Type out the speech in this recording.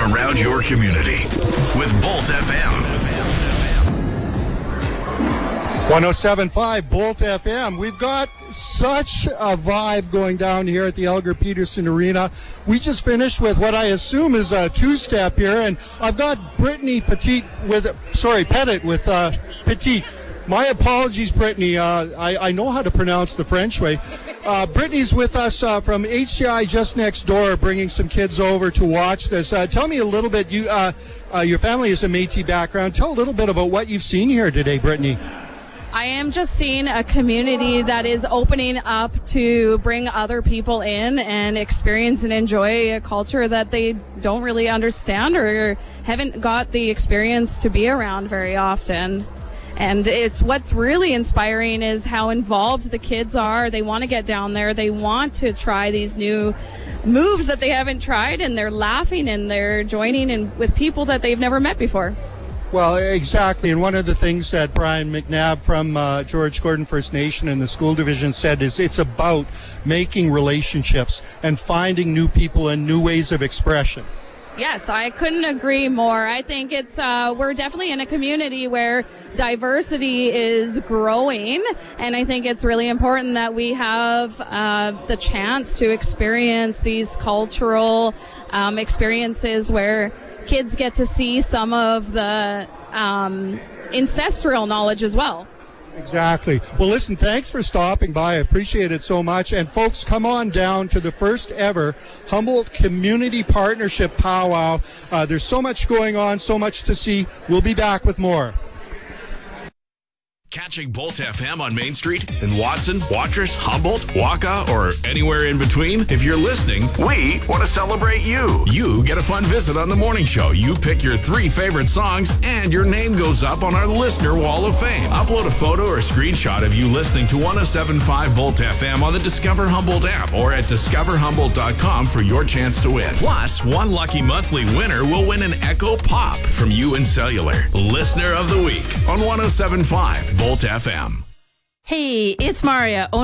around your community with Bolt FM. 107.5 Bolt FM. We've got such a vibe going down here at the Elgar Peterson Arena. We just finished with what I assume is a two-step here, and I've got Brittany Pettit with Petit. My apologies, Brittany. I know how to pronounce the French way. Brittany's with us from HCI just next door, bringing some kids over to watch this. Tell me a little bit. Your family is a Métis background. Tell a little bit about what you've seen here today, Brittany. I am just seeing a community that is opening up to bring other people in and experience and enjoy a culture that they don't really understand or haven't got the experience to be around very often. And it's what's really inspiring is how involved the kids are. They want to get down there. They want to try these new moves that they haven't tried, and they're laughing and they're joining in with people that they've never met before. Well, exactly. And one of the things that Brian McNabb from George Gordon First Nation and the school division said is it's about making relationships and finding new people and new ways of expression. Yes, I couldn't agree more. I think it's we're definitely in a community where diversity is growing, and I think it's really important that we have the chance to experience these cultural experiences where kids get to see some of the ancestral knowledge as well. Exactly. Well, listen, thanks for stopping by. I appreciate it so much. And folks, come on down to the first ever Humboldt Community Partnership Powwow. There's so much going on, so much to see. We'll be back with more. Catching Bolt FM on Main Street in Watson, Watrous, Humboldt, Waka, or anywhere in between? If you're listening, we want to celebrate you. You get a fun visit on the morning show. You pick your 3 favorite songs, and your name goes up on our Listener Wall of Fame. Upload a photo or screenshot of you listening to 107.5 Bolt FM on the Discover Humboldt app or at discoverhumboldt.com for your chance to win. Plus, one lucky monthly winner will win an Echo Pop from UN Cellular. Listener of the Week on 107.5 Bolt FM. Hey, it's Maria.